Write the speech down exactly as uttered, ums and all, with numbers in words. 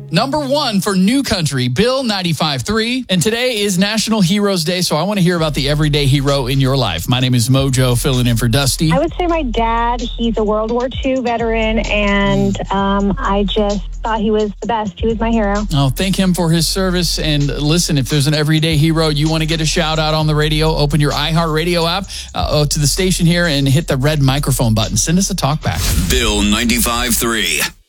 Number one for New Country, Bill ninety-five point three. And today is National Heroes Day, so I want to hear about the everyday hero in your life. My name is Mojo, filling in for Dusty. I would say my dad. He's a World War Two veteran, and um, I just thought he was the best. He was my hero. Oh, thank him for his service. And listen, if there's an everyday hero you want to get a shout out on the radio, open your iHeartRadio app uh, to the station here and hit the red microphone button. Send us a talk back. Bill ninety-five point three.